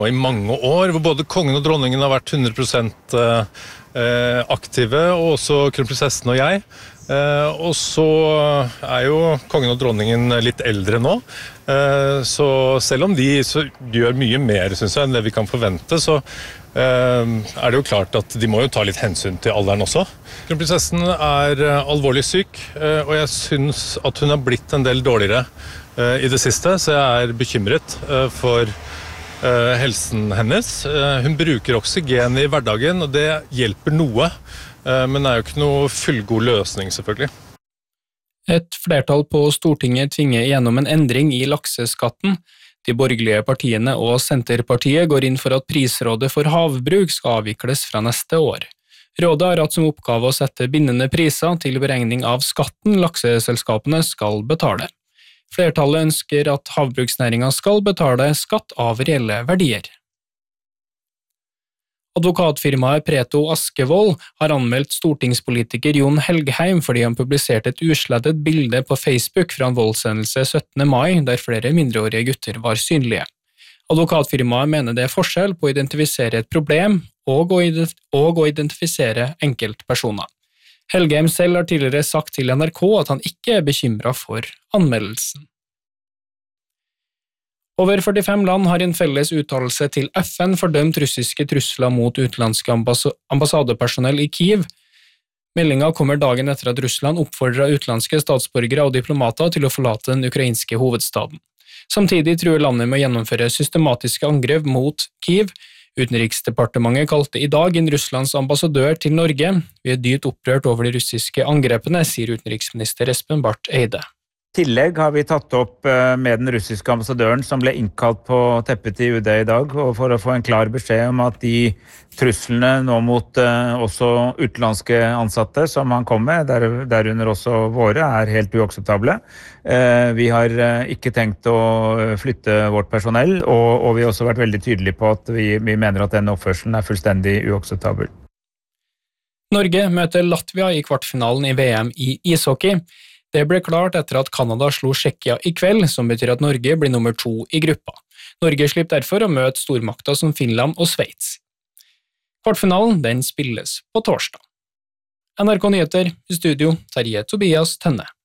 Og i mange år, hvor både kongen og dronningen har vært 100% aktive, og også kronprinsessen og jeg. Og så jo kongen og dronningen litt eldre nå, så selv om de gjør mye mer, synes jeg, enn det vi kan forvente, så det jo klart at de må jo ta litt hensyn til alderen også. Kronprinsessen alvorlig syk, og jeg synes at hun har blitt en del dårligere i det siste, så jeg bekymret for helsen hennes. Hun bruker oksygen i hverdagen, og det hjelper noe, men det jo ikke noe fullgod løsning, selvfølgelig. Et flertall på Stortinget tvinger gjennom en endring i lakseskatten. De borgerlige partiene og Senterpartiet går inn for at prisrådet for havbruk skal avvikles fra neste år. Rådet har hatt som oppgave å sette bindende priser til beregning av skatten lakseselskapene skal betale. Flertallet ønsker at havbruksnæringen skal betale skatt av reelle verdier. Advokatfirmaet Preto Askevold har anmeldt stortingspolitiker Jon Helgheim fordi han publiserte et uslettet bilde på Facebook fra en voldshendelse 17. mai der flere mindreårige gutter var synlige. Advokatfirmaet mener det forskjell på å identifisere et problem og å identifisere enkeltpersoner. Helgheim selv har tidligere sagt til NRK at han ikke bekymret for anmeldelsen. Over 45 land har i en felles uttalelse til FN fordømt russiske trusler mot utenlandske ambassadepersonell i Kiev. Meldingen kommer dagen etter at Russland oppfordret utenlandske statsborgere og diplomater til å forlate den ukrainske hovedstaden. Samtidig truer landet med å gjennomføre systematiske angrep mot Kiev. Utenriksdepartementet kalte i dag inn Russlands ambassadør til Norge. Vi dypt opprørt over de russiske angrepene, sier utenriksminister Espen Barth Eide. I tillegg har vi tatt opp med den russiske ambassadøren som ble innkalt på teppet til UD i dag, og for å få en klar beskjed om at de truslene nå mot også utenlandske ansatte som han kom med, derunder også våre, helt uakseptable. Vi har ikke tenkt å flytte vårt personell, og vi har også vært veldig tydelige på at vi mener at denne oppførselen fullstendig uakseptabel. Norge møter Latvia i kvartfinalen i VM i ishockey. Det ble klart etter at Kanada slo Tsjekkia i kveld, som betyr at Norge blir nummer 2 i gruppa. Norge slipper derfor å møte stormakter som Finland og Sveits. Kvartfinalen den spilles på torsdag. NRK Nyheter, i studio, Terje Tobias Tønne.